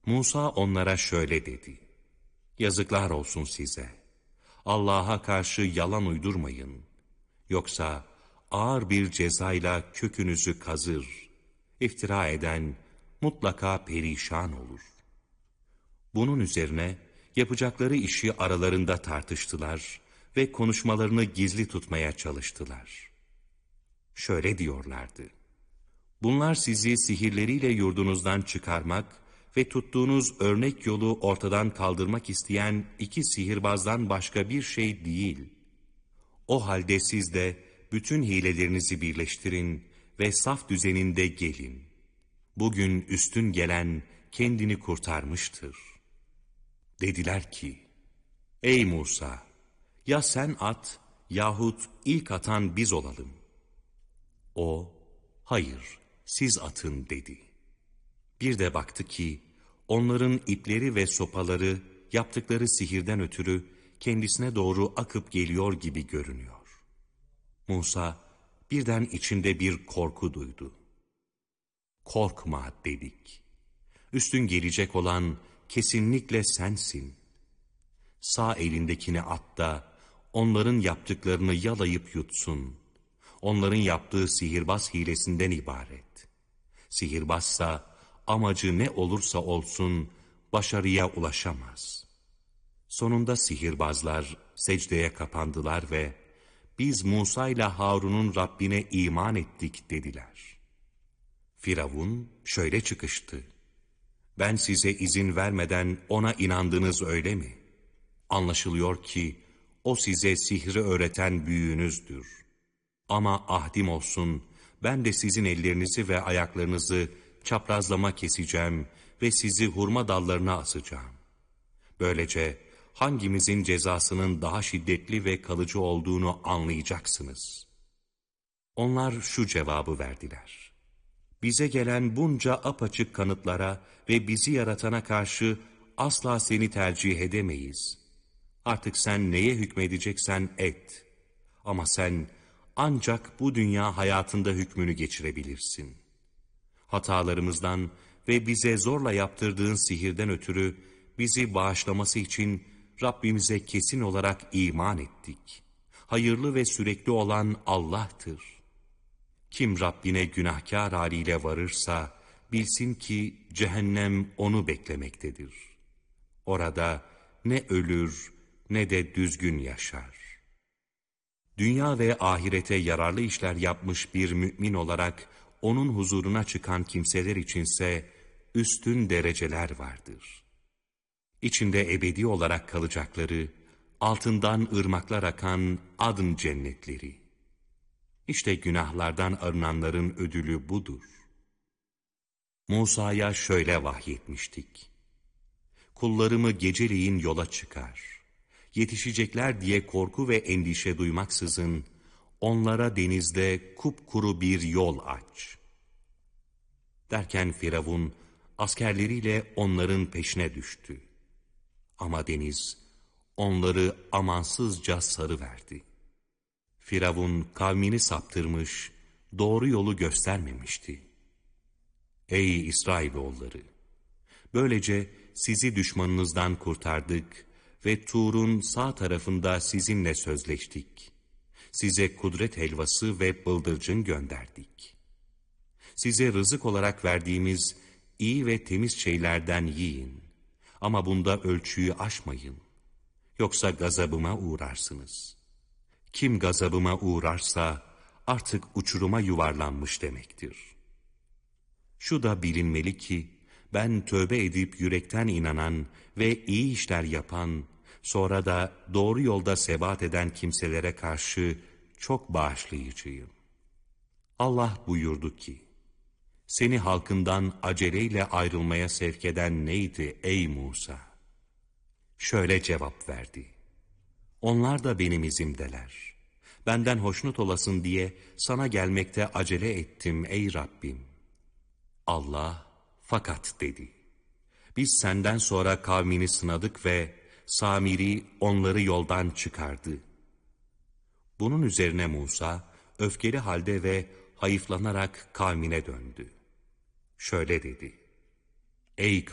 Musa onlara şöyle dedi: Yazıklar olsun size. Allah'a karşı yalan uydurmayın. Yoksa ağır bir cezayla kökünüzü kazır. İftira eden mutlaka perişan olur. Bunun üzerine yapacakları işi aralarında tartıştılar ve konuşmalarını gizli tutmaya çalıştılar. Şöyle diyorlardı: Bunlar sizi sihirleriyle yurdunuzdan çıkarmak ve tuttuğunuz örnek yolu ortadan kaldırmak isteyen iki sihirbazdan başka bir şey değil. O halde siz de bütün hilelerinizi birleştirin ve saf düzeninde gelin. Bugün üstün gelen kendini kurtarmıştır. Dediler ki, Ey Musa! Ya sen at yahut ilk atan biz olalım. O, hayır, siz atın dedi. Bir de baktı ki, onların ipleri ve sopaları yaptıkları sihirden ötürü kendisine doğru akıp geliyor gibi görünüyor. Musa birden içinde bir korku duydu. Korkma dedik. Üstün gelecek olan kesinlikle sensin. Sağ elindekini at da onların yaptıklarını yalayıp yutsun. Onların yaptığı sihirbaz hilesinden ibaret. Sihirbazsa amacı ne olursa olsun başarıya ulaşamaz. Sonunda sihirbazlar secdeye kapandılar ve biz Musa ile Harun'un Rabbine iman ettik dediler. Firavun şöyle çıkıştı: Ben size izin vermeden ona inandınız öyle mi? Anlaşılıyor ki o size sihri öğreten büyüğünüzdür. Ama ahdim olsun, ben de sizin ellerinizi ve ayaklarınızı çaprazlama keseceğim ve sizi hurma dallarına asacağım. Böylece hangimizin cezasının daha şiddetli ve kalıcı olduğunu anlayacaksınız. Onlar şu cevabı verdiler: Bize gelen bunca apaçık kanıtlara ve bizi yaratana karşı asla seni tercih edemeyiz. Artık sen neye hükmedeceksen et. Ama sen ancak bu dünya hayatında hükmünü geçirebilirsin. Hatalarımızdan ve bize zorla yaptırdığın sihirden ötürü bizi bağışlaması için Rabbimize kesin olarak iman ettik. Hayırlı ve sürekli olan Allah'tır. Kim Rabbine günahkar haliyle varırsa bilsin ki cehennem onu beklemektedir. Orada ne ölür ne de düzgün yaşar. Dünya ve ahirete yararlı işler yapmış bir mümin olarak onun huzuruna çıkan kimseler içinse üstün dereceler vardır. İçinde ebedi olarak kalacakları, altından ırmaklar akan adın cennetleri. İşte günahlardan arınanların ödülü budur. Musa'ya şöyle vahyetmiştik: Kullarımı geceleyin yola çıkar. Yetişecekler diye korku ve endişe duymaksızın onlara denizde kupkuru bir yol aç. Derken Firavun askerleriyle onların peşine düştü. Ama deniz onları amansızca sarıverdi. Firavun kavmini saptırmış, doğru yolu göstermemişti. Ey İsrailoğulları! Böylece sizi düşmanınızdan kurtardık ve Tur'un sağ tarafında sizinle sözleştik. Size kudret helvası ve bıldırcın gönderdik. Size rızık olarak verdiğimiz iyi ve temiz şeylerden yiyin. Ama bunda ölçüyü aşmayın. Yoksa gazabıma uğrarsınız. Kim gazabıma uğrarsa artık uçuruma yuvarlanmış demektir. Şu da bilinmeli ki ben tövbe edip yürekten inanan ve iyi işler yapan, sonra da doğru yolda sebat eden kimselere karşı çok bağışlayıcıyım. Allah buyurdu ki, seni halkından aceleyle ayrılmaya sevk eden neydi ey Musa? Şöyle cevap verdi: Onlar da benim izimdeler. Benden hoşnut olasın diye sana gelmekte acele ettim ey Rabbim. Allah fakat dedi: Biz senden sonra kavmini sınadık ve Samiri onları yoldan çıkardı. Bunun üzerine Musa öfkeli halde ve hayıflanarak kavmine döndü. Şöyle dedi: Ey